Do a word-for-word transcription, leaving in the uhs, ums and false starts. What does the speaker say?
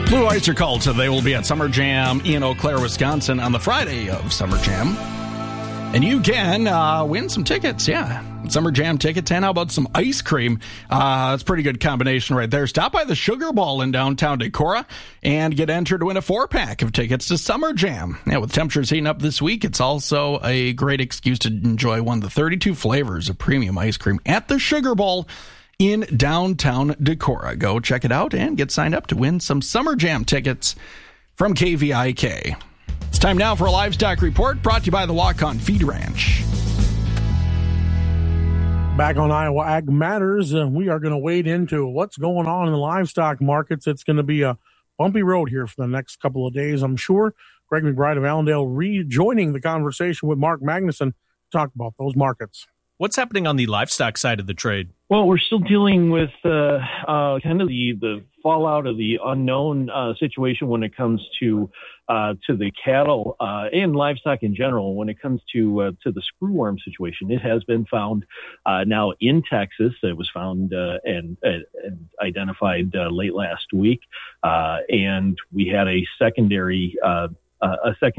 Blue Oyster Cult, they will be at Summer Jam in Eau Claire, Wisconsin on the Friday of Summer Jam. And you can uh, win some tickets, yeah. Summer Jam tickets, and how about some ice cream? Uh, that's a pretty good combination right there. Stop by the Sugar Bowl in downtown Decorah and get entered to win a four-pack of tickets to Summer Jam. Yeah, with temperatures heating up this week, it's also a great excuse to enjoy one of the thirty-two flavors of premium ice cream at the Sugar Bowl in downtown Decorah. Go check it out and get signed up to win some Summer Jam tickets from K V I K. It's time now for a livestock report brought to you by the Walk-On Feed Ranch. Back on Iowa Ag Matters, uh, we are going to wade into what's going on in the livestock markets. It's going to be a bumpy road here for the next couple of days, I'm sure. Greg McBride of Allendale rejoining the conversation with Mark Magnuson to talk about those markets. What's happening on the livestock side of the trade? Well, we're still dealing with uh, uh, kind of the, the fallout of the unknown uh, situation when it comes to uh, to the cattle uh, and livestock in general. When it comes to uh, to the screwworm situation, it has been found uh, now in Texas. It was found uh, and, and identified uh, late last week, uh, and we had a secondary uh, uh, a second.